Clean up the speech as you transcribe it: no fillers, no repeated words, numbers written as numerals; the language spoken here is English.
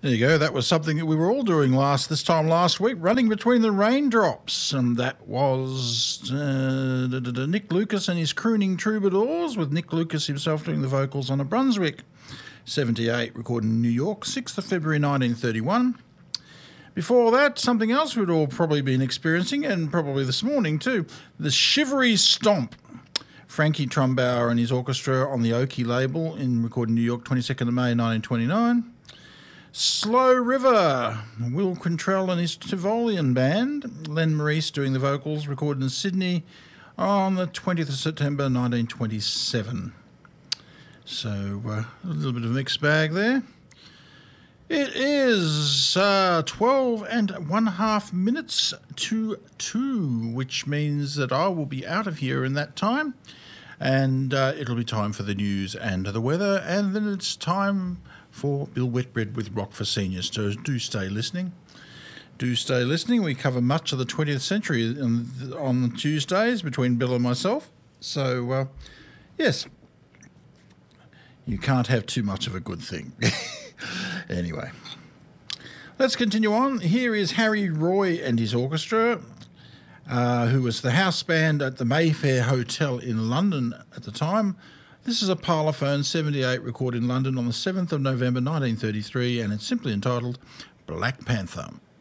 There you go. That was something that we were all doing this time last week, Running Between the Raindrops. And that was Nick Lucas and his Crooning Troubadours, with Nick Lucas himself doing the vocals on a Brunswick 78, recorded in New York, 6th of February 1931. Before that, something else we'd all probably been experiencing, and probably this morning too, the Shivery Stomp. Frankie Trumbauer and his orchestra on the Oki label, recorded in New York, 22nd of May 1929. Slow River, Will Quintrell and his Tivolian band. Len Maurice doing the vocals, recorded in Sydney on the 20th of September 1927. So a little bit of a mixed bag there. It is 12 and 1/2 minutes to 2, which means that I will be out of here in that time. And it'll be time for the news and the weather. And then it's time for Bill Whitbread with Rock for Seniors. So do stay listening. Do stay listening. We cover much of the 20th century on Tuesdays between Bill and myself. So, yes, you can't have too much of a good thing. Anyway, let's continue on. Here is Harry Roy and his orchestra, who was the house band at the Mayfair Hotel in London at the time. This is a Parlophone 78 recorded in London on the 7th of November 1933, and it's simply entitled Black Panther.